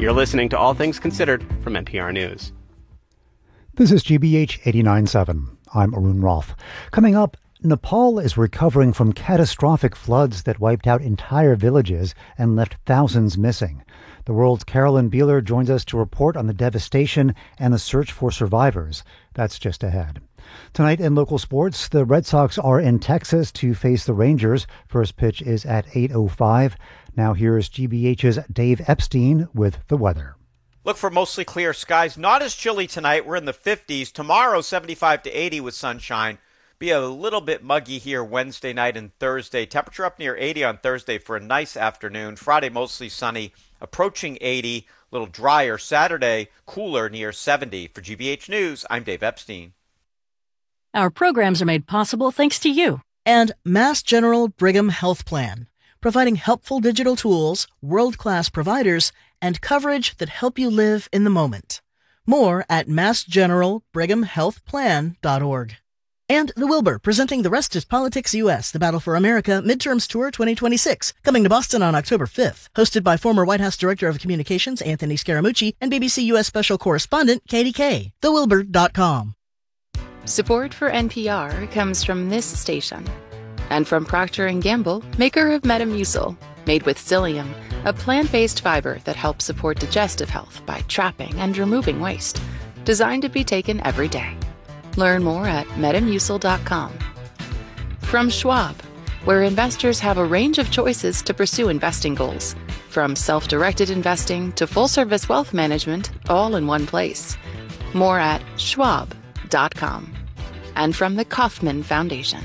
You're listening to All Things Considered from NPR News. This is GBH 89.7. I'm Arun Roth. Coming up, Nepal is recovering from catastrophic floods that wiped out entire villages and left thousands missing. The World's Carolyn Beeler joins us to report on the devastation and the search for survivors. That's just ahead. Tonight in local sports, the Red Sox are in Texas to face the Rangers. First pitch is at 8:05. Now here's GBH's Dave Epstein with the weather. Look for mostly clear skies. Not as chilly tonight. We're in the 50s. Tomorrow, 75 to 80 with sunshine. Be a little bit muggy here Wednesday night and Thursday. Temperature up near 80 on Thursday for a nice afternoon. Friday, mostly sunny, approaching 80. A little drier. Saturday, cooler near 70. For GBH News, I'm Dave Epstein. Our programs are made possible thanks to you. And Mass General Brigham Health Plan, providing helpful digital tools, world-class providers, and coverage that help you live in the moment. More at massgeneralbrighamhealthplan.org. And The Wilbur, presenting The Rest is Politics U.S., The Battle for America Midterms Tour 2026, coming to Boston on October 5th. Hosted by former White House Director of Communications Anthony Scaramucci and BBC U.S. Special Correspondent Katie Kay. TheWilbur.com. Support for NPR comes from this station and from Procter & Gamble, maker of Metamucil, made with psyllium, a plant-based fiber that helps support digestive health by trapping and removing waste, designed to be taken every day. Learn more at Metamucil.com. From Schwab, where investors have a range of choices to pursue investing goals, from self-directed investing to full-service wealth management, all in one place. More at Schwab.com. And from the Kauffman Foundation.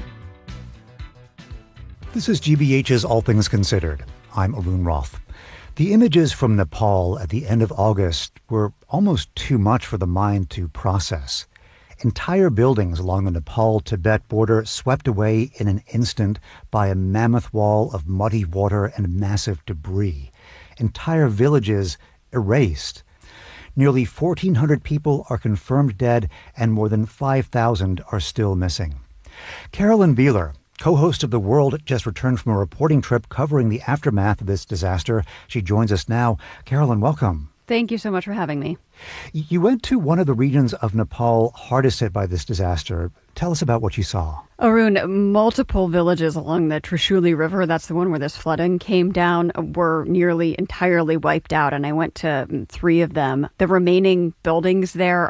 This is GBH's All Things Considered. I'm Arun Roth. The images from Nepal at the end of August were almost too much for the mind to process. Entire buildings along the Nepal-Tibet border swept away in an instant by a mammoth wall of muddy water and massive debris. Entire villages erased. Nearly 1,400 people are confirmed dead and more than 5,000 are still missing. Carolyn Beeler, co-host of The World, just returned from a reporting trip covering the aftermath of this disaster. She joins us now. Carolyn, welcome. Thank you so much for having me. You went to one of the regions of Nepal hardest hit by this disaster. Tell us about what you saw. Arun, multiple villages along the Trishuli River, that's the one where this flooding came down, were nearly entirely wiped out, and I went to 3 of them. The remaining buildings there